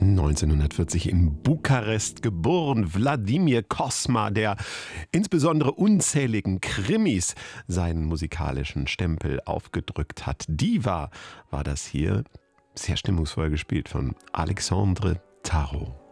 1940 in Bukarest geboren, Wladimir Kosma, der insbesondere unzähligen Krimis seinen musikalischen Stempel aufgedrückt hat. Diva war das hier, sehr stimmungsvoll gespielt von Alexandre Tarot.